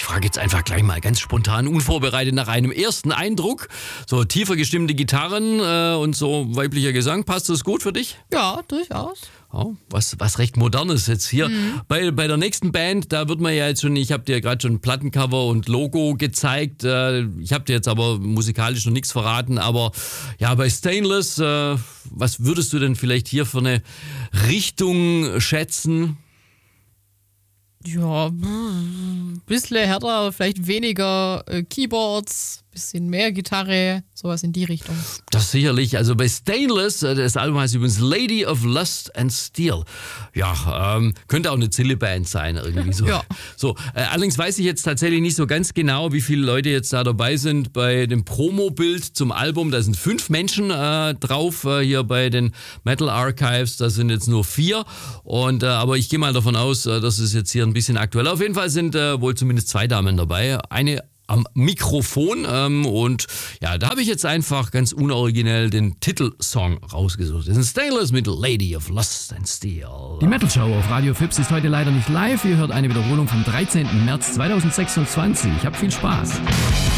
frage jetzt einfach gleich mal ganz spontan, unvorbereitet nach einem ersten Eindruck. So tiefer gestimmte Gitarren und so weiblicher Gesang. Passt das gut für dich? Ja, durchaus. Oh, was recht Modernes jetzt hier. Bei der nächsten Band, da wird man ja jetzt schon, ich habe dir gerade schon Plattencover und Logo gezeigt. Ich habe dir jetzt aber musikalisch noch nichts verraten. Aber ja, bei Stainless, was würdest du denn vielleicht hier für eine Richtung schätzen? Ja, ein bisschen härter, vielleicht weniger Keyboards, bisschen mehr Gitarre, sowas in die Richtung. Das sicherlich. Also bei Stainless, das Album heißt übrigens Lady of Lust and Steel. Ja, könnte auch eine Zille-Band sein irgendwie so. Ja. So, allerdings weiß ich jetzt tatsächlich nicht so ganz genau, wie viele Leute jetzt da dabei sind bei dem Promo-Bild zum Album. Da sind 5 Menschen drauf, hier bei den Metal Archives. Da sind jetzt nur 4. Aber ich gehe mal davon aus, dass es jetzt hier ein bisschen aktueller. Auf jeden Fall sind wohl zumindest 2 Damen dabei. Eine am Mikrofon und ja, da habe ich jetzt einfach ganz unoriginell den Titelsong rausgesucht. Das ist Stainless mit Lady of Lust and Steel. Die Metal Show auf Radio Fips ist heute leider nicht live. Ihr hört eine Wiederholung vom 13. März 2026. Habt viel Spaß.